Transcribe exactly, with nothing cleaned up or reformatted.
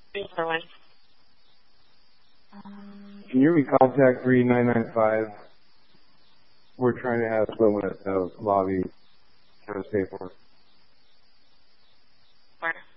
For when? Can you recontact three nine nine five? We're trying to have equivalent of lobby kind of pay for. Where?